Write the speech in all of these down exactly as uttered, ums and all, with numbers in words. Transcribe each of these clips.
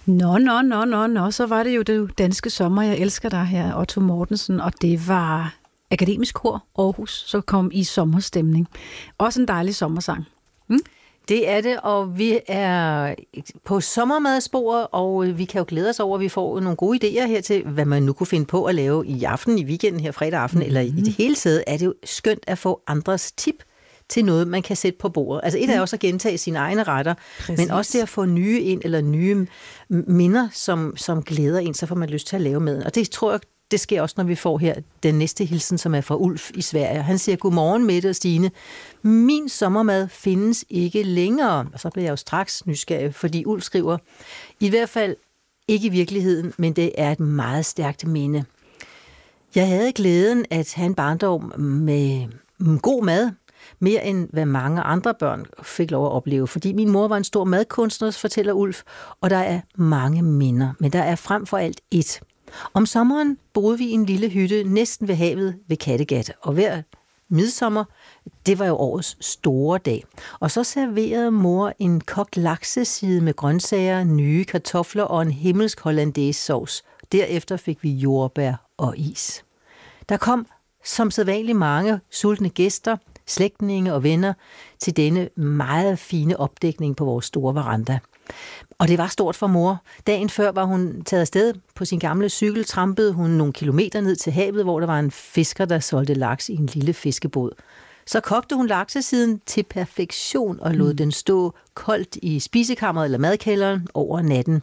Nå, nå, nå, nå, nå, så var det jo det danske sommer, jeg elsker dig her, Otto Mortensen, og det var Akademisk Kor Aarhus, så kom i sommerstemning. Også en dejlig sommersang. Mm? Det er det, og vi er på sommermadsporet, og vi kan jo glæde os over, at vi får nogle gode idéer her til, hvad man nu kunne finde på at lave i aften, i weekenden her fredag aften, mm-hmm. eller i det hele taget, er det jo skønt at få andres tip til noget, man kan sætte på bordet. Altså et er også at gentage sine egne retter, Præcis. Men også det at få nye ind, eller nye minder, som, som glæder en, så får man lyst til at lave med. Og det tror jeg, det sker også, når vi får her den næste hilsen, som er fra Ulf i Sverige. Han siger, godmorgen Mette og Stine. Min sommermad findes ikke længere. Og så bliver jeg jo straks nysgerrig, fordi Ulf skriver, i hvert fald ikke i virkeligheden, men det er et meget stærkt minde. Jeg havde glæden at have en barndom med god mad, mere end hvad mange andre børn fik lov at opleve, fordi min mor var en stor madkunstner, fortæller Ulf, og der er mange minder, men der er frem for alt et. Om sommeren boede vi i en lille hytte næsten ved havet ved Kattegat, og hver midsommer, det var jo årets store dag. Og så serverede mor en kogt lakseside med grøntsager, nye kartofler og en himmelsk hollandaise sovs. Derefter fik vi jordbær og is. Der kom som sædvanligt mange sultne gæster, slægtninge og venner til denne meget fine opdækning på vores store veranda. Og det var stort for mor. Dagen før var hun taget afsted på sin gamle cykel, trampede hun nogle kilometer ned til havet, hvor der var en fisker, der solgte laks i en lille fiskebåd. Så kogte hun laksesiden til perfektion og lod mm. den stå koldt i spisekammeret eller madkælderen over natten.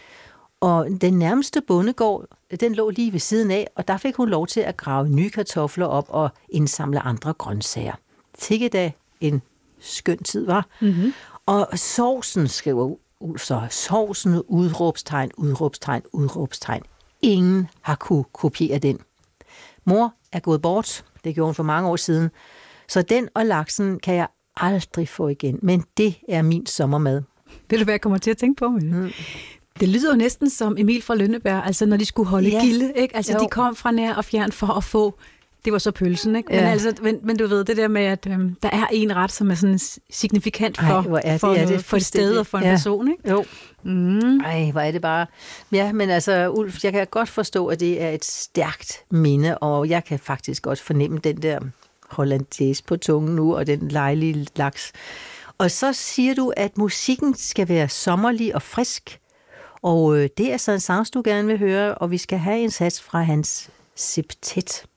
Og den nærmeste bondegård, den lå lige ved siden af, og der fik hun lov til at grave nye kartofler op og indsamle andre grøntsager. Tikke da en skøn tid, var. Mm-hmm. Og sovsen, skriver Ulf så, sovsen, udråbstegn, udråbstegn, udråbstegn. Ingen har kunne kopiere den. Mor er gået bort, det gjorde hun for mange år siden, så den og laksen kan jeg aldrig få igen, men det er min sommermad. Ved du, hvad jeg kommer til at tænke på med det? Mm. Det lyder jo næsten som Emil fra Lønneberg, altså når de skulle holde ja. gilde, ikke? Altså jo. De kom fra nær og fjern for at få, det var så pølsen, ikke? Men, ja. altså, men, men du ved, det der med, at øhm, der er en ret, som er sådan signifikant for, Ej, det, for, noget, det for et sted og for en ja. person, ikke? Jo. Mm. Ej, hvor er det bare... Ja, men altså, Ulf, jeg kan godt forstå, at det er et stærkt minde, og jeg kan faktisk godt fornemme den der hollandaise på tungen nu, og den lejlige laks. Og så siger du, at musikken skal være sommerlig og frisk, og øh, det er så en sang, du gerne vil høre, og vi skal have en sats fra hans septet.